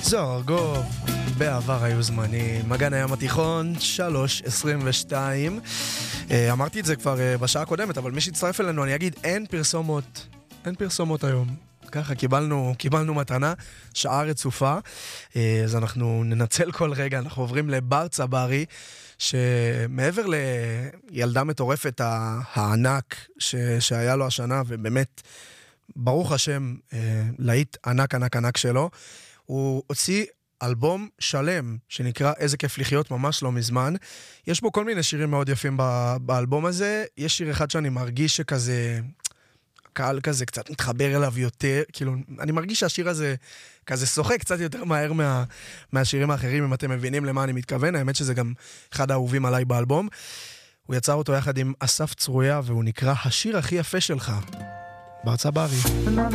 זוהר גוב, בעבר היו זמנים, מגן הים התיכון, 3:22. אמרתי את זה כבר בשעה הקודמת, אבל מי שהצטרף אלינו, אני אגיד, אין פרסומות היום. ככה קיבלנו מתנה, שעה רצופה, אז אנחנו ננצל כל רגע, אנחנו עוברים לבר צברי, שמעבר לילדה מטורפת הענק שהיה לו השנה, ובאמת, ברוך השם, להיט ענק שלו, הוא הוציא אלבום שלם שנקרא איזה כיף לחיות, ממש לא מזמן. יש בו כל מיני שירים מאוד יפים באלבום הזה. יש שיר אחד שאני מרגיש שכזה, הקהל כזה קצת מתחבר אליו יותר, כאילו, אני מרגיש שהשיר הזה כזה שוחק קצת יותר מהר מהשירים האחרים, אם אתם מבינים למה אני מתכוון. האמת שזה גם אחד האהובים עליי באלבום. הוא יצר אותו יחד עם אסף צרויה, והוא נקרא השיר הכי יפה שלך. בר צברי.